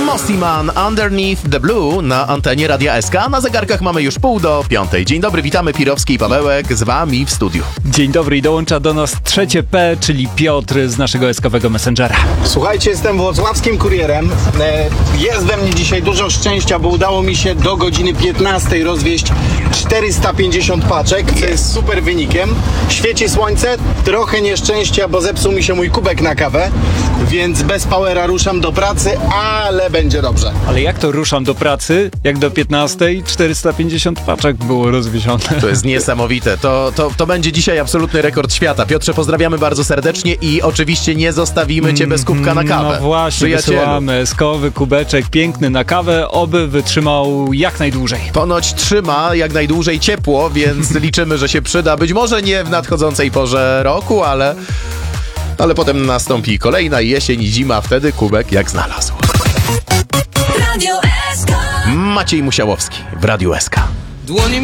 Mossiman, Underneath the Blue na antenie Radia SK. Na zegarkach mamy już 4:30. Dzień dobry, witamy Pirowski i Pawełek z wami w studiu. Dzień dobry i dołącza do nas trzecie P, czyli Piotr z naszego SK-owego Messengera. Słuchajcie, jestem włocławskim kurierem. Jest we mnie dzisiaj dużo szczęścia, bo udało mi się do godziny 15 rozwieźć 450 paczek, co jest super wynikiem. Świeci słońce, trochę nieszczęścia, bo zepsuł mi się mój kubek na kawę, więc bez powera ruszam do pracy, ale będzie dobrze. Ale jak to ruszam do pracy, jak do 15 450 paczek było rozwiezione? To jest niesamowite. To będzie dzisiaj absolutny rekord świata. Piotrze, pozdrawiamy bardzo serdecznie i oczywiście nie zostawimy cię bez kubka na kawę. No właśnie, wysyłamy SK-owy kubeczek piękny na kawę, oby wytrzymał jak najdłużej. Ponoć trzyma jak najdłużej ciepło, więc liczymy, że się przyda. Być może nie w nadchodzącej porze roku, ale potem nastąpi kolejna jesień i zima, wtedy kubek jak znalazł. Radio SK. Maciej Musiałowski w Radiu SK.